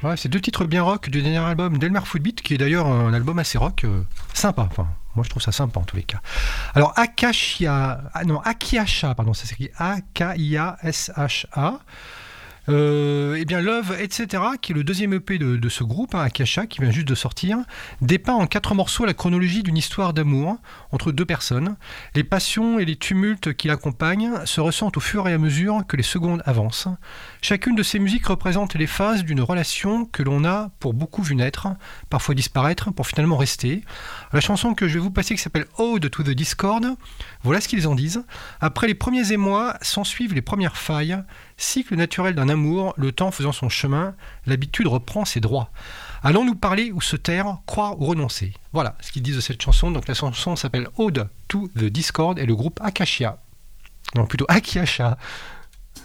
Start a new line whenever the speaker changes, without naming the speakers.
Ouais, c'est 2 titres bien rock du dernier album d'Elmer Footbeat, qui est d'ailleurs un album assez rock, sympa. Enfin, moi je trouve ça sympa en tous les cas. Alors Akasha, pardon, ça s'écrit Akiasha. Eh bien Love, etc., qui est le deuxième EP de ce groupe, Akasha, qui vient juste de sortir, dépeint en 4 morceaux la chronologie d'une histoire d'amour entre 2 personnes. Les passions et les tumultes qui l'accompagnent se ressentent au fur et à mesure que les secondes avancent. Chacune de ces musiques représente les phases d'une relation que l'on a pour beaucoup vu naître, parfois disparaître, pour finalement rester. La chanson que je vais vous passer, qui s'appelle Ode to the Discord, voilà ce qu'ils en disent. Après les premiers émois, s'ensuivent les premières failles. Cycle naturel d'un amour, le temps faisant son chemin, l'habitude reprend ses droits. Allons-nous parler ou se taire, croire ou renoncer? Voilà ce qu'ils disent de cette chanson. Donc la chanson s'appelle Ode to the Discord et le groupe Akasha. Non, plutôt Akiasha.